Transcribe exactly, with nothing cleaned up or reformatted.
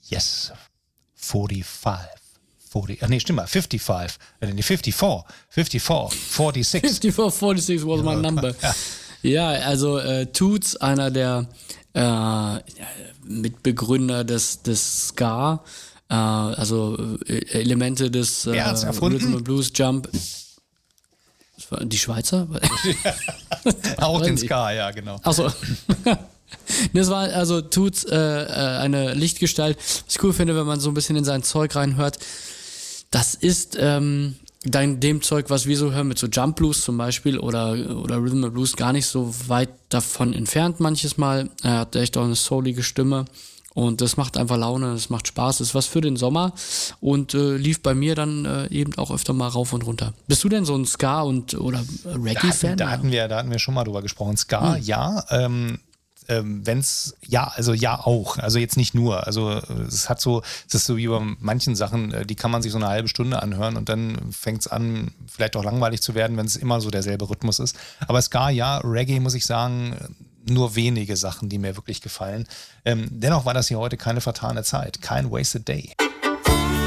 Yes, forty-five. forty, ach nee, stimmt mal, fifty-five, äh, nee, fifty-four, fifty-four, forty-six. fifty-four, forty-six was my number. Ja, ja also äh, Toots, einer der äh, Mitbegründer des, des Ska, äh, also äh, Elemente des äh, Rhythm and Blues Jump. Die Schweizer? Auch den Ska, ja, genau. Achso. Das war also Toots äh, eine Lichtgestalt. Was ich cool finde, wenn man so ein bisschen in sein Zeug reinhört, das ist ähm, dein, dem Zeug, was wir so hören, mit so Jump Blues zum Beispiel oder, oder Rhythm and Blues, gar nicht so weit davon entfernt manches Mal. Er hat echt auch eine soulige Stimme und das macht einfach Laune, das macht Spaß, das ist was für den Sommer und äh, lief bei mir dann äh, eben auch öfter mal rauf und runter. Bist du denn so ein Ska- und oder Reggae-Fan? Da, da, hatten wir, da hatten wir schon mal drüber gesprochen. Ska, hm. ja, ähm, Ähm, wenn's, ja, also ja auch, also jetzt nicht nur, also es hat so, es ist so wie bei manchen Sachen, die kann man sich so eine halbe Stunde anhören und dann fängt es an, vielleicht auch langweilig zu werden, wenn es immer so derselbe Rhythmus ist, aber Ska, ja, Reggae muss ich sagen, nur wenige Sachen, die mir wirklich gefallen. Ähm, dennoch war das hier heute keine vertane Zeit, kein wasted day.